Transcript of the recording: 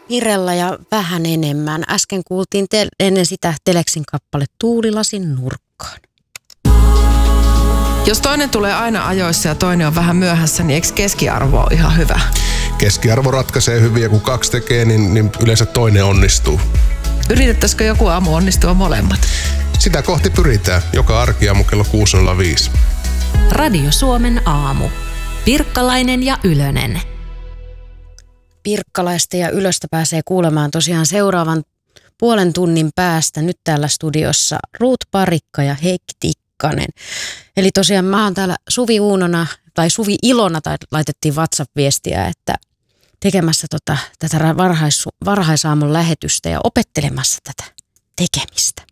Mirella ja vähän enemmän. Äsken kuultiin ennen sitä Teleksin kappale Tuulilasin nurkkaan. Jos toinen tulee aina ajoissa ja toinen on vähän myöhässä, niin eikö keskiarvo ole ihan hyvä? Keskiarvo ratkaisee hyvin ja kun 2 tekee, niin yleensä toinen onnistuu. Yritettäisikö joku aamu onnistua molemmat? Sitä kohti pyritään. Joka arkiaamu kello 6.05. Radio Suomen aamu. Pirkkalainen ja Ylönen. Pirkkalaista ja Ylöstä pääsee kuulemaan tosiaan seuraavan puolen tunnin päästä nyt täällä studiossa Ruut Parikka ja Heikki Tikkanen. Eli tosiaan mä oon täällä Suvi Uunona tai Suvi Ilona tai laitettiin WhatsApp-viestiä, että tekemässä tätä varhaisaamun lähetystä ja opettelemassa tätä tekemistä.